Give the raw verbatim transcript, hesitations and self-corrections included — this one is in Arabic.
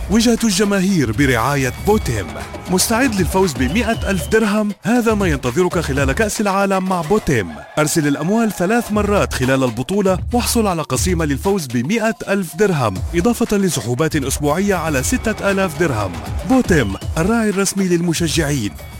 وجهة الجماهير برعاية بوتيم. مستعد للفوز بمئة ألف درهم؟ هذا ما ينتظرك خلال كأس العالم مع بوتيم. أرسل الأموال ثلاث مرات خلال البطولة واحصل على قسيمة للفوز بمئة ألف درهم، إضافة لسحوبات أسبوعية على ستة آلاف درهم. بوتيم، الراعي الرسمي للمشجعين.